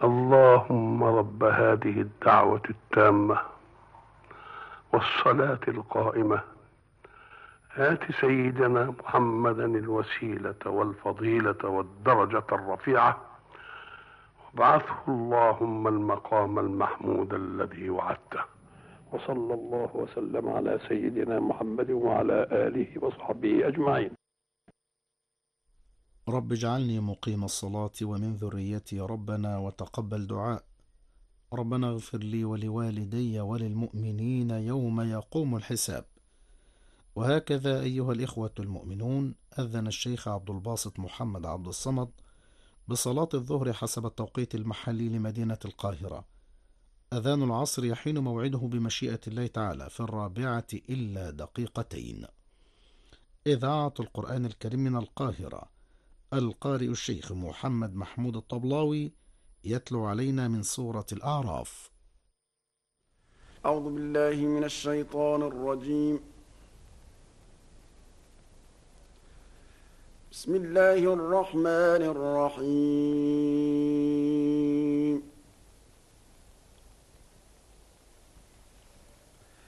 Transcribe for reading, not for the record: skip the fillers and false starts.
اللهم رب هذه الدعوة التامة والصلاة القائمة آت سيدنا محمدا الوسيلة والفضيلة والدرجة الرفيعة وابعثه اللهم المقام المحمود الذي وعدته. وصلى الله وسلم على سيدنا محمد وعلى آله وصحبه أجمعين. رب اجعلني مقيم الصلاة ومن ذريتي ربنا وتقبل دعاء. ربنا اغفر لي ولوالدي وللمؤمنين يوم يقوم الحساب. وهكذا أيها الإخوة المؤمنون، أذن الشيخ عبد الباسط محمد عبد الصمد بصلاة الظهر حسب التوقيت المحلي لمدينة القاهرة. أذان العصر يحين موعده بمشيئة الله تعالى في 4:02. إذاعة القرآن الكريم من القاهرة. القارئ الشيخ محمد محمود الطبلاوي يتلو علينا من سورة الأعراف. أعوذ بالله من الشيطان الرجيم. بسم الله الرحمن الرحيم.